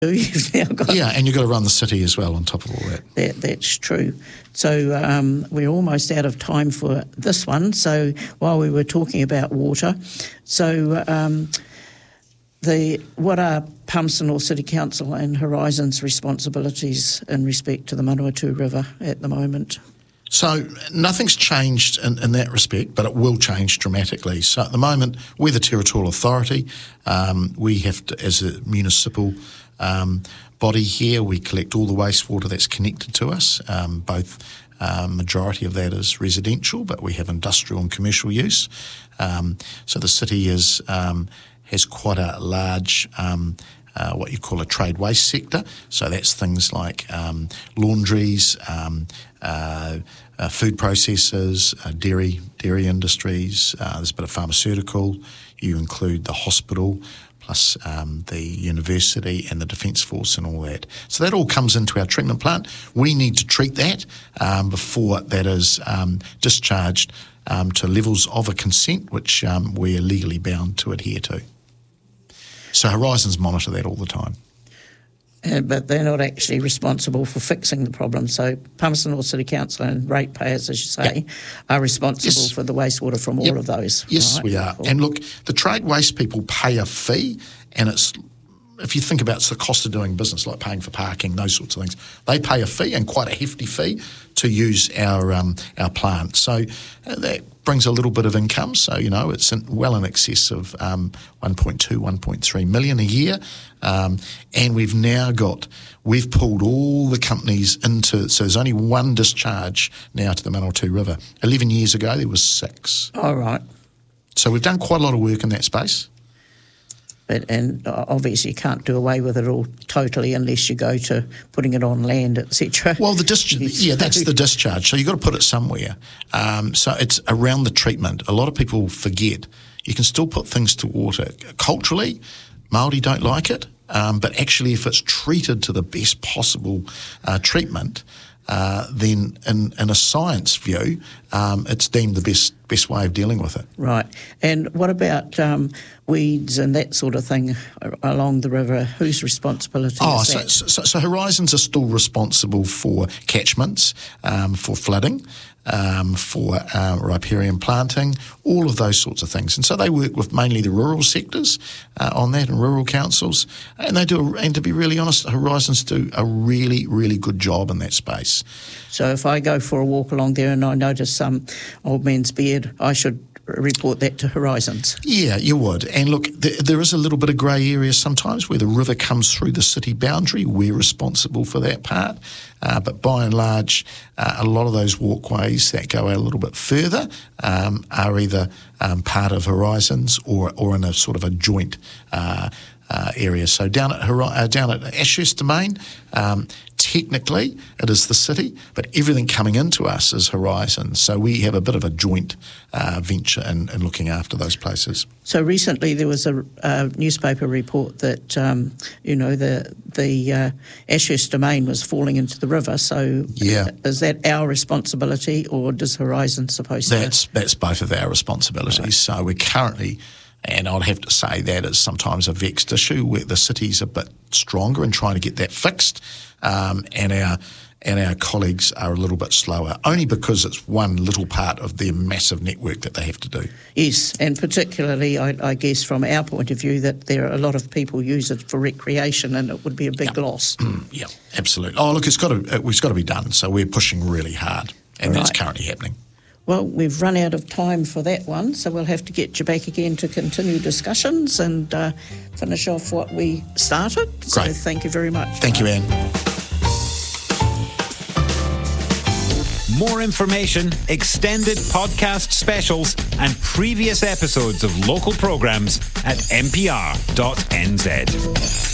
You've now got and you've got to run the city as well on top of all that. That's true. So we're almost out of time for this one. So while we were talking about water, what are Palmerston North City Council and Horizon's responsibilities in respect to the Manawatu River at the moment? So nothing's changed in that respect, but it will change dramatically. So at the moment, we're the territorial authority. We have to, as a municipal body here, we collect all the wastewater that's connected to us. Both majority of that is residential, but we have industrial and commercial use. So the city has quite a large what you call a trade waste sector. So that's things like laundries, food processors, dairy industries. There's a bit of pharmaceutical. You include the hospital, plus the university and the Defence Force and all that. So that all comes into our treatment plant. We need to treat that before that is discharged to levels of a consent, which we are legally bound to adhere to. So Horizons monitor that all the time. But they're not actually responsible for fixing the problem. So Palmerston North City Council and ratepayers, as you say, are responsible for the wastewater from all of those. Yes, right? we are. Cool. And look, the trade waste people pay a fee, and it's, if you think about it's the cost of doing business, like paying for parking, those sorts of things, they pay a fee, and quite a hefty fee, to use our plant. So that brings a little bit of income. So, it's well in excess of 1.3 million a year. And we've pulled all the companies into, so there's only one discharge now to the Manawatu River. 11 years ago, there was 6. All right. So we've done quite a lot of work in that space. And obviously you can't do away with it all totally unless you go to putting it on land, etc. Well, that's the discharge. So you've got to put it somewhere. So it's around the treatment. A lot of people forget you can still put things to water. Culturally, Māori don't like it, but actually if it's treated to the best possible treatment, then in a science view, it's deemed the best way of dealing with it. Right. And what about weeds and that sort of thing along the river? Whose responsibility is that? So Horizons are still responsible for catchments, for flooding, for riparian planting, all of those sorts of things. And so they work with mainly the rural sectors on that, and rural councils. And they do, and to be really honest, Horizons do a really, really good job in that space. So if I go for a walk along there and I notice some old man's beard, I should report that to Horizons? Yeah, you would. And look, there is a little bit of grey area sometimes where the river comes through the city boundary. We're responsible for that part. But by and large, a lot of those walkways that go out a little bit further are either part of Horizons or in a sort of a joint area. So down at Ashurst Domain, technically it is the city, but everything coming into us is Horizons. So we have a bit of a joint venture in looking after those places. So recently there was a newspaper report that the Ashurst Domain was falling into the river. So is that our responsibility, or does Horizons supposed to? That's both of our responsibilities. Right. So we're currently, and I'd have to say that is sometimes a vexed issue where the city's a bit stronger in trying to get that fixed, and our colleagues are a little bit slower, only because it's one little part of their massive network that they have to do. Yes, and particularly, I guess, from our point of view, that there are a lot of people use it for recreation, and it would be a big loss. Yeah, absolutely. Oh, look, it's got to be done, so we're pushing really hard, and that's currently happening. Well, we've run out of time for that one, so we'll have to get you back again to continue discussions and finish off what we started. Great. So thank you very much. Thank you, Anne. More information, extended podcast specials, and previous episodes of local programmes at mpr.nz.